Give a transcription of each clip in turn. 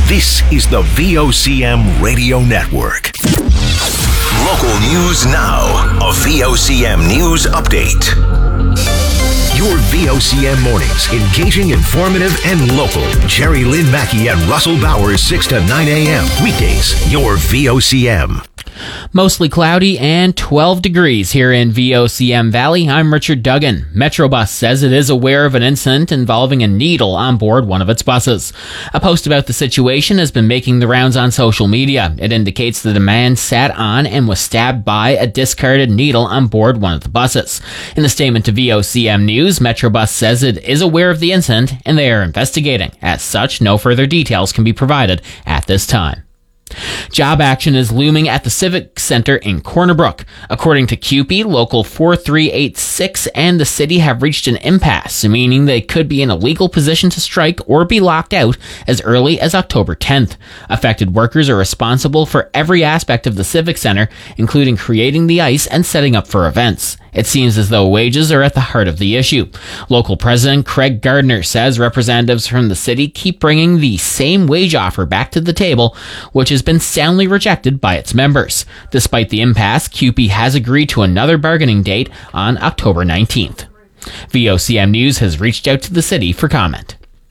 This is the VOCM Radio Network. Local news now. A VOCM news update. Your VOCM mornings, engaging, informative, and local. Jerry Lynn Mackey and Russell Bowers, 6 to 9 a.m. Weekdays, your VOCM. Mostly cloudy and 12 degrees here in VOCM Valley. I'm Richard Duggan. Metrobus says it is aware of an incident involving a needle on board one of its buses. A post about the situation has been making the rounds on social media. It indicates that a man sat on and was stabbed by a discarded needle on board one of the buses. In a statement to VOCM News, Metrobus says it is aware of the incident and they are investigating. As such, no further details can be provided at this time. Job action is looming at the Civic Center in Corner Brook. According to CUPE, Local 4386 and the city have reached an impasse, meaning they could be in a legal position to strike or be locked out as early as October 10th. Affected workers are responsible for every aspect of the Civic Center, including creating the ice and setting up for events. It seems as though wages are at the heart of the issue. Local President Craig Gardner says representatives from the city keep bringing the same wage offer back to the table, which has been soundly rejected by its members. Despite the impasse, CUPE has agreed to another bargaining date on October 19th. VOCM News has reached out to the city for comment.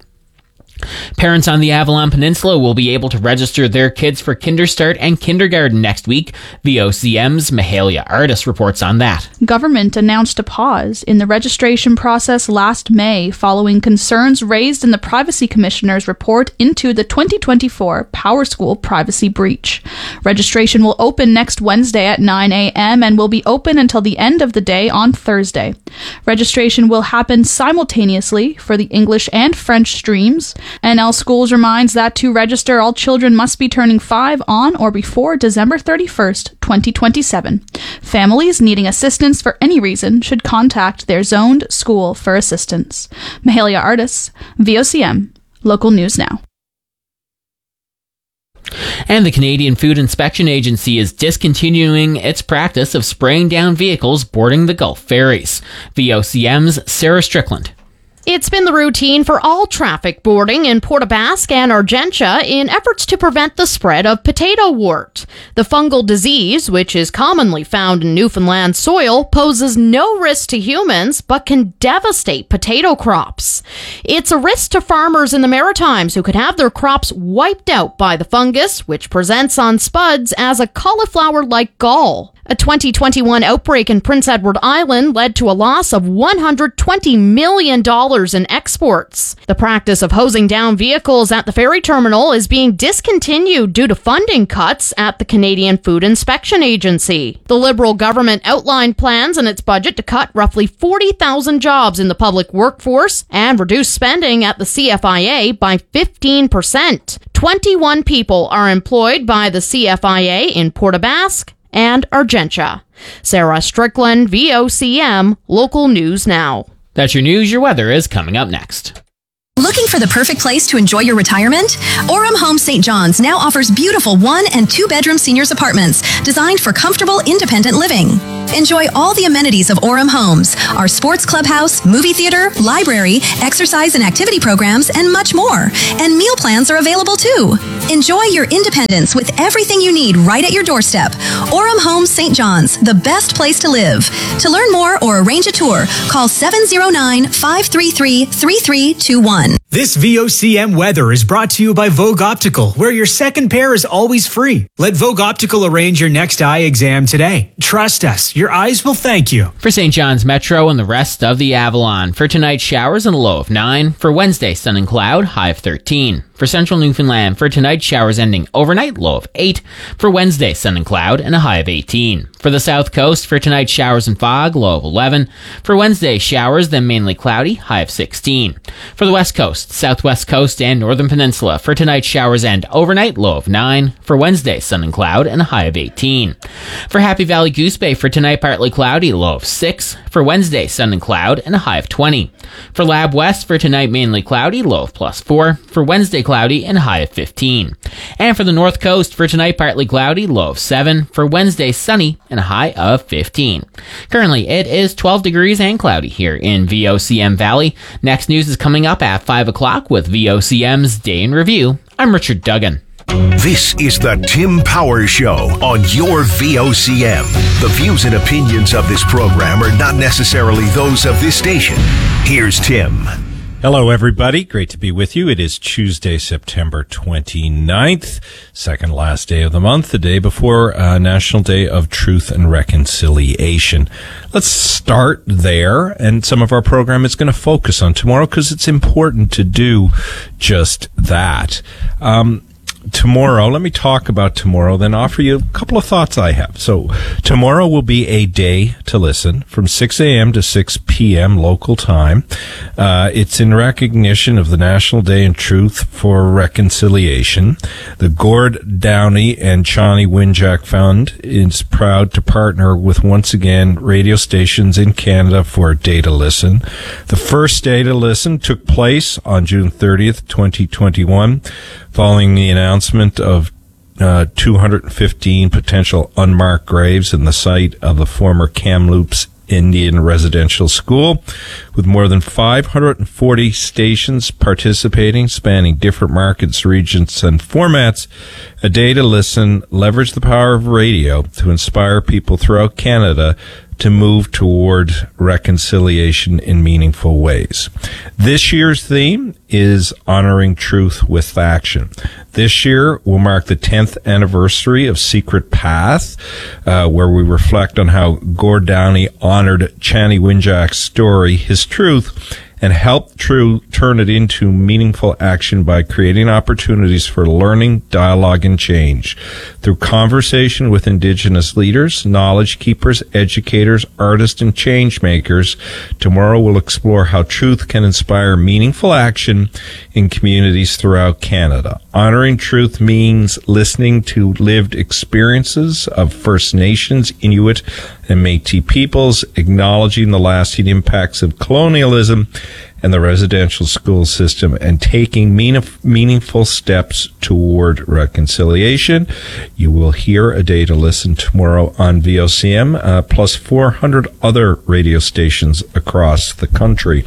Parents on the Avalon Peninsula will be able to register their kids for Kinderstart and kindergarten next week. VOCM's Mahalia Artis reports on that. Government announced a pause in the registration process last May following concerns raised in the Privacy Commissioner's report into the 2024 PowerSchool privacy breach. Registration will open next Wednesday at 9 a.m. and will be open until the end of the day on Thursday. Registration will happen simultaneously for the English and French streams. NL Schools reminds that to register, all children must be turning 5 on or before December 31st, 2027. Families needing assistance for any reason should contact their zoned school for assistance. Mahalia Artis, VOCM, Local News Now. And the Canadian Food Inspection Agency is discontinuing its practice of spraying down vehicles boarding the Gulf ferries. VOCM's Sarah Strickland. It's been the routine for all traffic boarding in Port aux Basques and Argentia in efforts to prevent the spread of potato wart. The fungal disease, which is commonly found in Newfoundland soil, poses no risk to humans but can devastate potato crops. It's a risk to farmers in the Maritimes who could have their crops wiped out by the fungus, which presents on spuds as a cauliflower-like gall. A 2021 outbreak in Prince Edward Island led to a loss of $120 million in exports. The practice of hosing down vehicles at the ferry terminal is being discontinued due to funding cuts at the Canadian Food Inspection Agency. The Liberal government outlined plans in its budget to cut roughly 40,000 jobs in the public workforce and reduce spending at the CFIA by 15%. 21 people are employed by the CFIA in Port aux Basques and Argentia. Sarah Strickland, VOCM, Local News Now. That's your news. Your weather is coming up next. Looking for the perfect place to enjoy your retirement? Orem Homes St. John's now offers beautiful 1- and 2-bedroom seniors apartments designed for comfortable, independent living. Enjoy all the amenities of Orem Homes, our sports clubhouse, movie theater, library, exercise and activity programs, and much more. And meal plans are available too. Enjoy your independence with everything you need right at your doorstep. Orem Homes St. John's, the best place to live. To learn more or arrange a tour, call 709-533-3321. This VOCM weather is brought to you by Vogue Optical, where your second pair is always free. Let Vogue Optical arrange your next eye exam today. Trust us, your eyes will thank you. For St. John's Metro and the rest of the Avalon, for tonight, showers and a low of 9. For Wednesday, sun and cloud, high of 13. For Central Newfoundland, for tonight, showers ending overnight, low of 8. For Wednesday, sun and cloud, and a high of 18. For the South Coast, for tonight, showers and fog, low of 11. For Wednesday, showers, then mainly cloudy, high of 16. For the West Coast, Southwest Coast, and Northern Peninsula, for tonight, showers and overnight, low of 9. For Wednesday, sun and cloud, and a high of 18. For Happy Valley Goose Bay, for tonight, partly cloudy, low of 6. For Wednesday, sun and cloud, and a high of 20. For Lab West, for tonight, mainly cloudy, low of +4. For Wednesday, cloudy, and a high of 15. And for the North Coast, for tonight, partly cloudy, low of 7. For Wednesday, sunny, and a high of 15. Currently, it is 12 degrees and cloudy here in VOCM Valley. Next news is coming up at 5 o'clock with VOCM's Day in Review. I'm Richard Duggan. This is the Tim Power Show on your VOCM. The views and opinions of this program are not necessarily those of this station. Here's Tim. Hello, everybody. Great to be with you. It is Tuesday, September 29th, second last day of the month, the day before National Day of Truth and Reconciliation. Let's start there, and some of our program is going to focus on tomorrow because it's important to do just that. Tomorrow, let me talk about tomorrow, then offer you a couple of thoughts I have. So tomorrow will be a day to listen from 6 a.m. to 6 p.m. local time. It's in recognition of the National Day of Truth for Reconciliation. The Gord Downey and Chani Winjack Fund is proud to partner with, once again, radio stations in Canada for a day to listen. The first day to listen took place on June 30th, 2021. Following the announcement of 215 potential unmarked graves in the site of the former Kamloops Indian Residential School, with more than 540 stations participating, spanning different markets, regions, and formats, a day to listen leveraged the power of radio to inspire people throughout Canada to move toward reconciliation in meaningful ways. This year's theme is honoring truth with action. This year will mark the 10th anniversary of Secret Path, where we reflect on how Gord Downey honored Chani Winjack's story, his truth, and helped turn it into meaningful action by creating opportunities for learning, dialogue, and change. Through conversation with Indigenous leaders, knowledge keepers, educators, artists, and change makers, tomorrow we'll explore how truth can inspire meaningful action in communities throughout Canada. Honoring truth means listening to lived experiences of First Nations, Inuit, and Métis peoples, acknowledging the lasting impacts of colonialism and the residential school system, and taking meaningful steps toward reconciliation. You will hear a day to listen tomorrow on VOCM, plus 400 other radio stations across the country.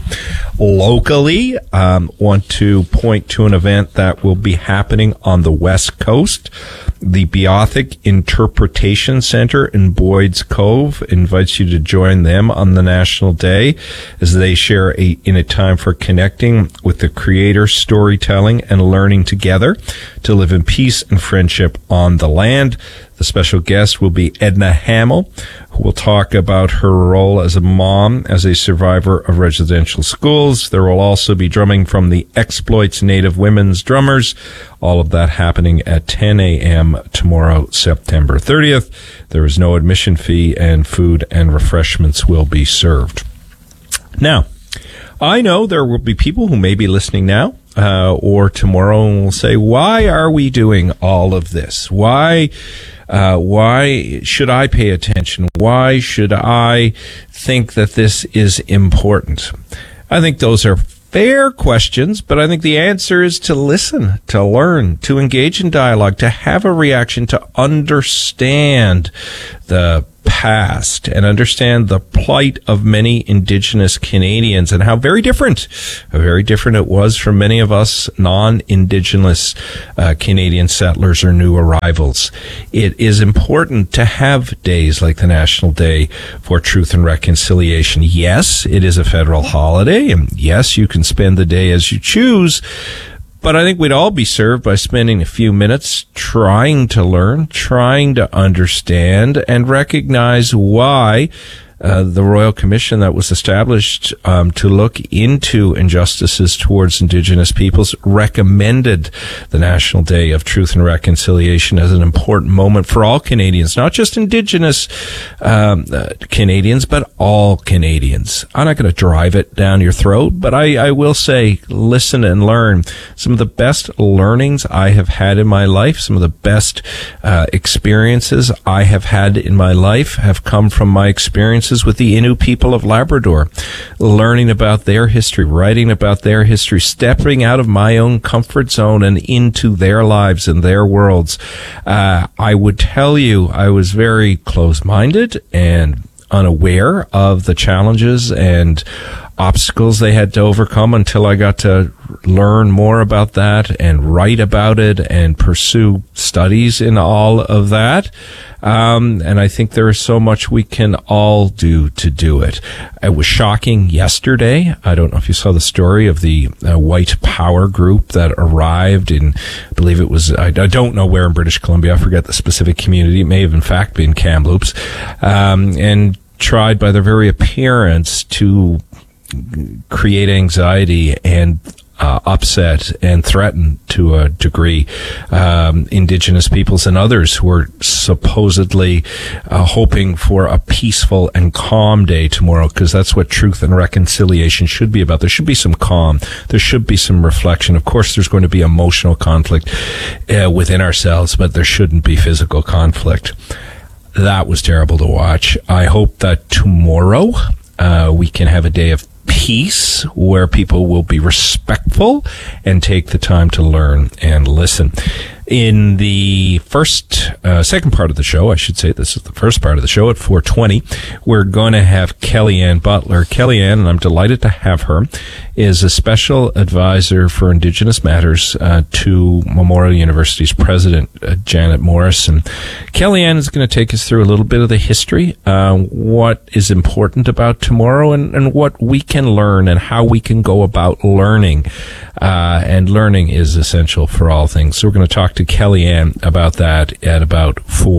Locally, want to point to an event that will be happening on the West Coast. The Beothic Interpretation Center in Boyd's Cove invites you to join them on the National Day as they share in a time for connecting with the Creator, storytelling, and learning together to live in peace and friendship on the land. The special guest will be Edna Hamill, who will talk about her role as a mom, as a survivor of residential schools. There will also be drumming from the Exploits Native Women's Drummers. All of that happening at 10 a.m. tomorrow, September 30th. There is no admission fee, and food and refreshments will be served. Now, I know there will be people who may be listening now or tomorrow and will say, why are we doing all of this? Why should I pay attention? Why should I think that this is important? I think those are fair questions, but I think the answer is to listen, to learn, to engage in dialogue, to have a reaction, to understand the past and understand the plight of many Indigenous Canadians and how very different it was from many of us non-Indigenous Canadian settlers or new arrivals. It is important to have days like the National Day for Truth and Reconciliation. Yes, it is a federal holiday, and yes, you can spend the day as you choose. But I think we'd all be served by spending a few minutes trying to learn, trying to understand, and recognize why the Royal Commission that was established to look into injustices towards Indigenous peoples recommended the National Day of Truth and Reconciliation as an important moment for all Canadians, not just Indigenous Canadians, but all Canadians. I'm not going to drive it down your throat, but I will say, listen and learn. Some of the best learnings I have had in my life, some of the best experiences I have had in my life have come from my experiences with the Innu people of Labrador, learning about their history, writing about their history, stepping out of my own comfort zone and into their lives and their worlds. I would tell you I was very close-minded and unaware of the challenges and obstacles they had to overcome until I got to learn more about that and write about it and pursue studies in all of that. And I think there is so much we can all do to do it. It was shocking yesterday. I don't know if you saw the story of the white power group that arrived in, I believe it was, I don't know where in British Columbia. I forget the specific community. It may have in fact been Kamloops. And tried by their very appearance to create anxiety and upset and threaten to a degree Indigenous peoples and others who are supposedly hoping for a peaceful and calm day tomorrow, because that's what truth and reconciliation should be about. There should be some calm. There should be some reflection. Of course, there's going to be emotional conflict within ourselves, but there shouldn't be physical conflict. That was terrible to watch. I hope that tomorrow we can have a day of peace where people will be respectful and take the time to learn and listen. In the second part of the show, I should say, this is the first part of the show at 4:20, we're going to have Kellyanne Butler. Kellyanne, and I'm delighted to have her, is a special advisor for Indigenous Matters to Memorial University's president, Janet Morrison. Kellyanne is going to take us through a little bit of the history, what is important about tomorrow, and what we can learn and how we can go about learning. And learning is essential for all things. So we're going to talk to Kellyanne about that at about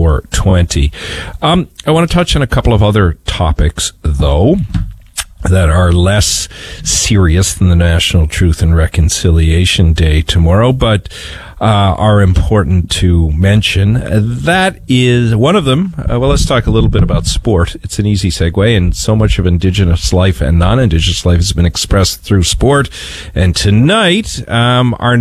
4:20. I want to touch on a couple of other topics, though, that are less serious than the National Truth and Reconciliation Day tomorrow, but are important to mention. That is one of them. Well, let's talk a little bit about sport. It's an easy segue, and so much of Indigenous life and non-Indigenous life has been expressed through sport. And tonight, our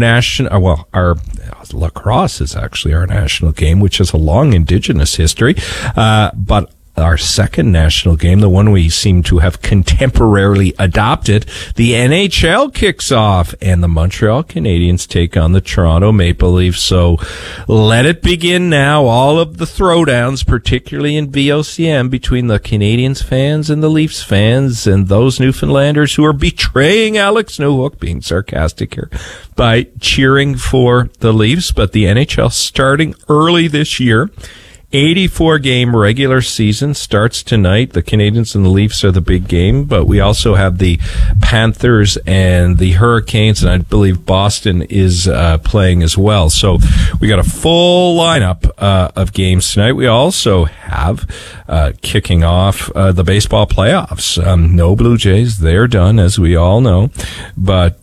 lacrosse is actually our national game, which has a long Indigenous history, but our second national game, the one we seem to have contemporarily adopted, the NHL kicks off, and the Montreal Canadiens take on the Toronto Maple Leafs. So let it begin now. All of the throwdowns, particularly in VOCM, between the Canadiens fans and the Leafs fans, and those Newfoundlanders who are betraying Alex Newhook, being sarcastic here, by cheering for the Leafs. But the NHL starting early this year. 84-game regular season starts tonight. The Canadiens and the Leafs are the big game, but we also have the Panthers and the Hurricanes, and I believe Boston is playing as well. So we got a full lineup of games tonight. We also have kicking off the baseball playoffs. No Blue Jays. They're done, as we all know. But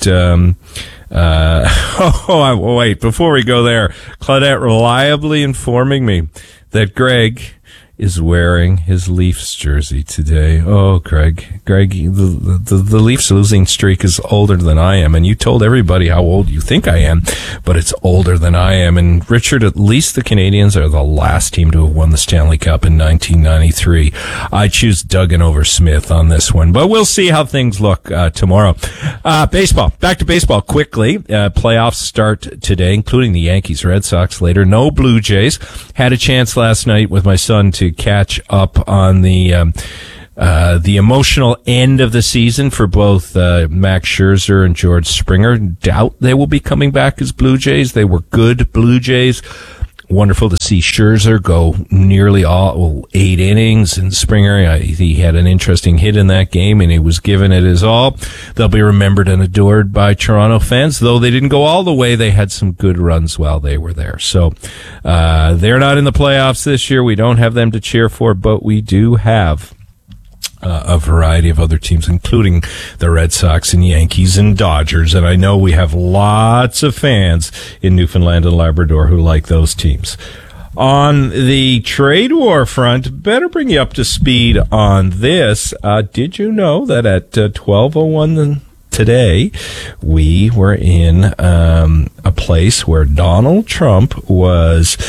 wait, before we go there, Claudette reliably informing me that Greg is wearing his Leafs jersey today. Oh, Greg, the Leafs losing streak is older than I am, and you told everybody how old you think I am, but it's older than I am. And Richard, at least the Canadiens are the last team to have won the Stanley Cup in 1993. I choose Duggan over Smith on this one, but we'll see how things look tomorrow. Baseball. Back to baseball quickly. Playoffs start today, including the Yankees, Red Sox later. No Blue Jays. Had a chance last night with my son to catch up on the emotional end of the season for both Max Scherzer and George Springer. Doubt they will be coming back as Blue Jays. They were good Blue Jays. Wonderful to see Scherzer go nearly all 8 innings, and Springer, he had an interesting hit in that game, and he was giving it his all. They'll be remembered and adored by Toronto fans, though they didn't go all the way. They had some good runs while they were there. So they're not in the playoffs this year. We don't have them to cheer for, but we do have a variety of other teams, including the Red Sox and Yankees and Dodgers. And I know we have lots of fans in Newfoundland and Labrador who like those teams. On the trade war front, better bring you up to speed on this. Did you know that at 12:01 today, we were in a place where Donald Trump was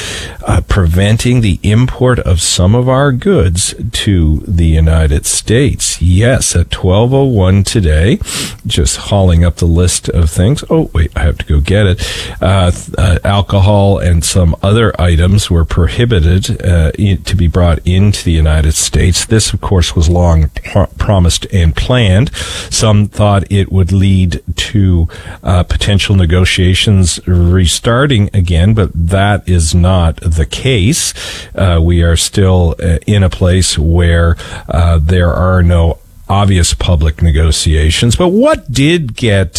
preventing the import of some of our goods to the United States. Yes, at 12:01 today, just hauling up the list of things. Oh, wait, I have to go get it. Alcohol and some other items were prohibited to be brought into the United States. This, of course, was long promised and planned. Some thought it would lead to potential negotiations restarting again, but that is not the case. We are still in a place where there are no obvious public negotiations. But what did get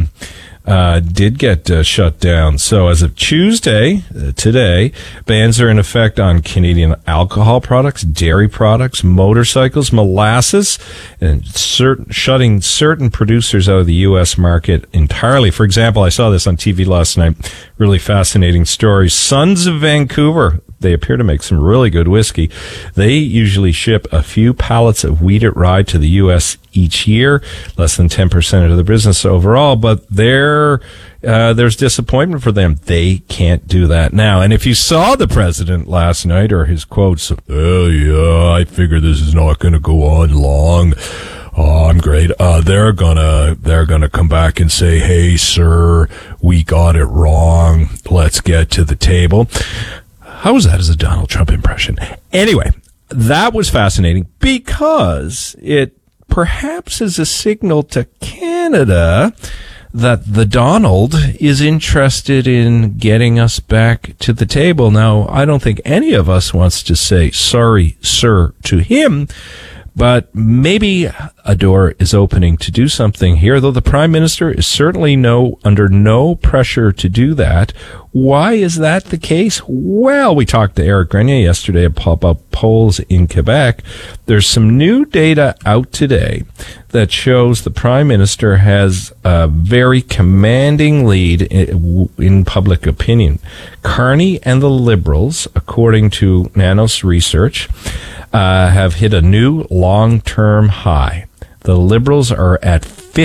shut down? So as of Tuesday, today, bans are in effect on Canadian alcohol products, dairy products, motorcycles, molasses, and shutting certain producers out of the U.S. market entirely. For example, I saw this on TV last night. Really fascinating story. Sons of Vancouver. They appear to make some really good whiskey. They usually ship a few pallets of wheated rye to the U.S. each year, less than 10% of the business overall, but there's disappointment for them. They can't do that now. And if you saw the president last night or his quotes, "Oh, yeah, I figure this is not going to go on long. Oh, I'm great. They're gonna come back and say, 'Hey, sir, we got it wrong. Let's get to the table.'" How was that as a Donald Trump impression? Anyway, that was fascinating because it perhaps is a signal to Canada that the Donald is interested in getting us back to the table. Now, I don't think any of us wants to say sorry, sir, to him, but maybe a door is opening to do something here, though the Prime Minister is certainly under no pressure to do that. Why is that the case? Well, we talked to Eric Grenier yesterday about polls in Quebec. There's some new data out today that shows the Prime Minister has a very commanding lead in public opinion. Carney and the Liberals, according to Nanos Research, have hit a new long-term high. The Liberals are at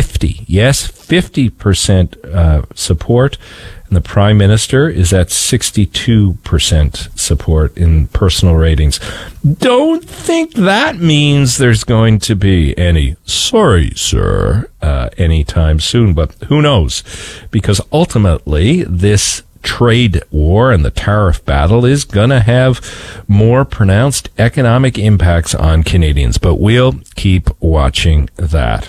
50% support, and the Prime Minister is at 62% support in personal ratings. Don't think that means there's going to be any "sorry, sir" anytime soon, but who knows? Because ultimately, this trade war and the tariff battle is going to have more pronounced economic impacts on Canadians, but we'll keep watching that.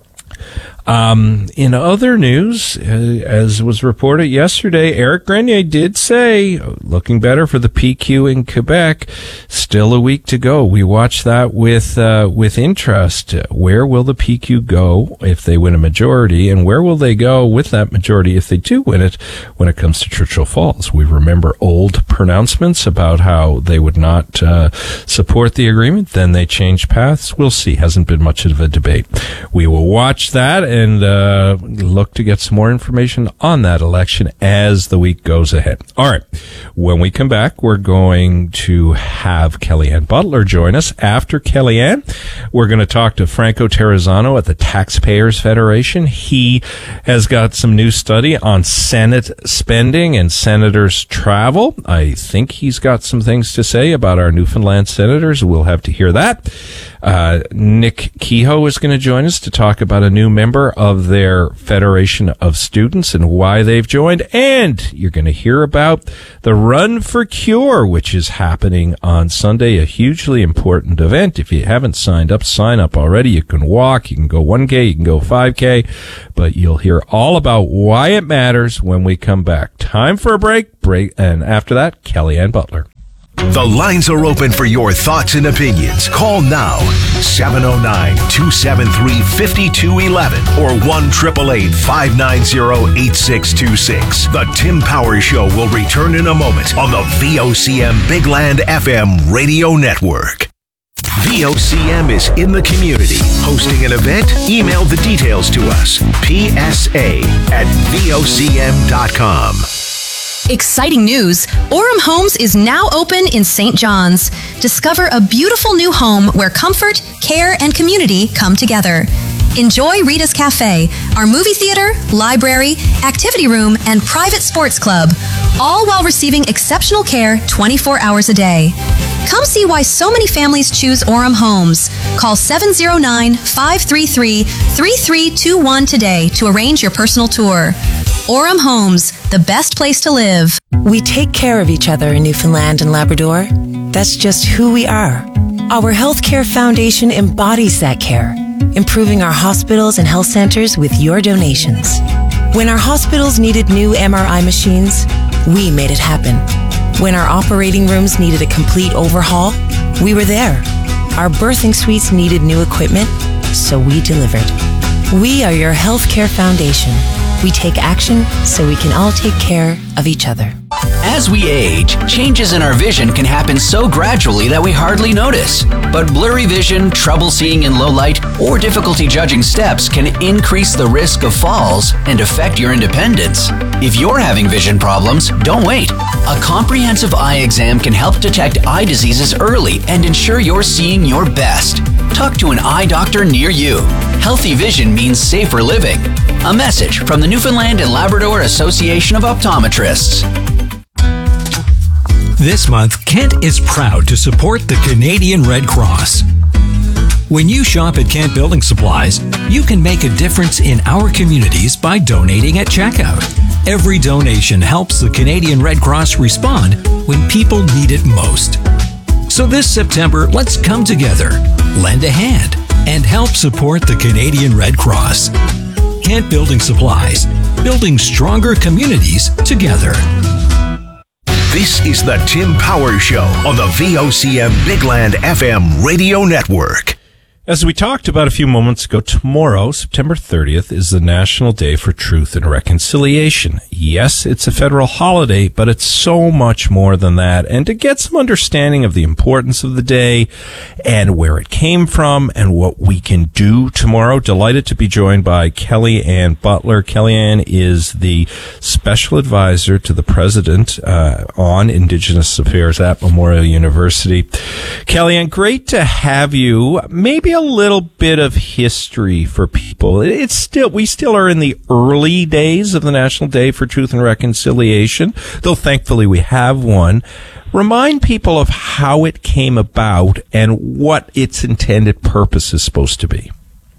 In other news, as was reported yesterday, Eric Grenier did say, looking better for the PQ in Quebec. Still a week to go. We watch that with interest. Where will the PQ go if they win a majority, and where will they go with that majority if they do win it when it comes to Churchill Falls? We remember old pronouncements about how they would not support the agreement. Then they changed paths. We'll see. Hasn't been much of a debate. We will watch that and look to get some more information on that election as the week goes ahead. All right. When we come back, we're going to have Kellyanne Butler join us. After Kellyanne, we're going to talk to Franco Terrazzano at the Taxpayers Federation. He has got some new study on Senate spending and senators' travel. I think he's got some things to say about our Newfoundland senators. We'll have to hear that. Nick Kehoe is going to join us to talk about a new member of their Federation of Students and why they've joined. And you're going to hear about the Run for Cure, which is happening on Sunday, a hugely important event. If you haven't signed up, sign up already. You can walk, you can go 1K, you can go 5K, but you'll hear all about why it matters when we come back. Time for a break, and after that, Kellyanne Butler. The lines are open for your thoughts and opinions. Call now, 709-273-5211 or 1-888-590-8626. The Tim Powers Show will return in a moment on the VOCM Bigland FM radio network. VOCM is in the community. Hosting an event? Email the details to us. PSA@VOCM.com. Exciting news! Orem Homes is now open in St. John's. Discover a beautiful new home where comfort, care, and community come together. Enjoy Rita's Cafe, our movie theater, library, activity room, and private sports club, all while receiving exceptional care 24 hours a day. Come see why so many families choose Orem Homes. Call 709-533-3321 today to arrange your personal tour. Orem Homes, the best place to live. We take care of each other in Newfoundland and Labrador. That's just who we are. Our Healthcare Foundation embodies that care, improving our hospitals and health centers with your donations. When our hospitals needed new MRI machines, we made it happen. When our operating rooms needed a complete overhaul, we were there. Our birthing suites needed new equipment, so we delivered. We are your Healthcare Foundation. We take action so we can all take care of each other. As we age, changes in our vision can happen so gradually that we hardly notice. But blurry vision, trouble seeing in low light, or difficulty judging steps can increase the risk of falls and affect your independence. If you're having vision problems, don't wait. A comprehensive eye exam can help detect eye diseases early and ensure you're seeing your best. Talk to an eye doctor near you. Healthy vision means safer living. A message from the Newfoundland and Labrador Association of Optometrists. This month, Kent is proud to support the Canadian Red Cross. When you shop at Kent Building Supplies, you can make a difference in our communities by donating at checkout. Every donation helps the Canadian Red Cross respond when people need it most. So this September, let's come together, lend a hand, and help support the Canadian Red Cross. Kent Building Supplies, building stronger communities together. This is the Tim Powers Show on the VOCM Bigland FM radio network. As we talked about a few moments ago, tomorrow, September 30th, is the National Day for Truth and Reconciliation. Yes, it's a federal holiday, but it's so much more than that. And to get some understanding of the importance of the day and where it came from and what we can do tomorrow, delighted to be joined by Kellyanne Butler. Kellyanne is the Special Advisor to the President on Indigenous Affairs at Memorial University. Kellyanne, great to have you. Maybe a little bit of history for people. We still are in the early days of the National Day for Truth and Reconciliation, though thankfully we have one. Remind people of how it came about and what its intended purpose is supposed to be.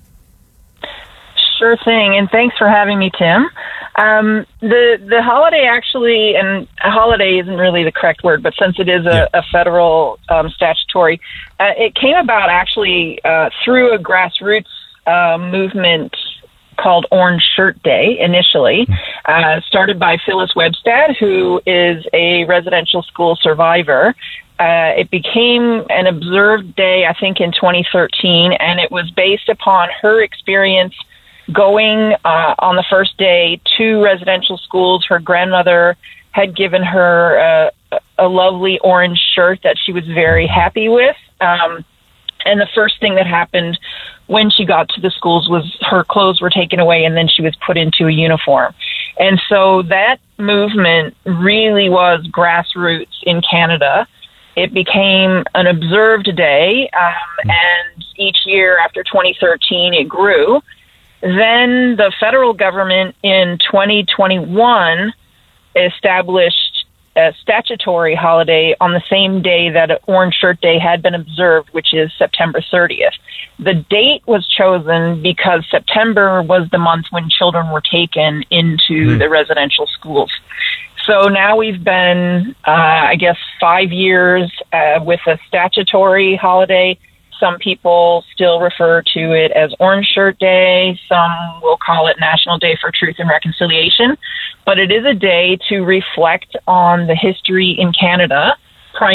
Sure thing, and thanks for having me, Tim. The holiday actually, and a holiday isn't really the correct word, but since it is a federal statutory, it came about actually through a grassroots movement called Orange Shirt Day initially, started by Phyllis Webstad, who is a residential school survivor. It became an observed day, I think, in 2013, and it was based upon her experience going on the first day to residential schools. Her grandmother had given her a lovely orange shirt that she was very happy with. And the first thing that happened when she got to the schools was her clothes were taken away and then she was put into a uniform. And so that movement really was grassroots in Canada. It became an observed day, and each year after 2013 it grew. Then the federal government in 2021 established a statutory holiday on the same day that Orange Shirt Day had been observed, which is September 30th. The date was chosen because September was the month when children were taken into the residential schools. So now we've been, 5 years with a statutory holiday. Some people still refer to it as Orange Shirt Day. Some will call it National Day for Truth and Reconciliation. But it is a day to reflect on the history in Canada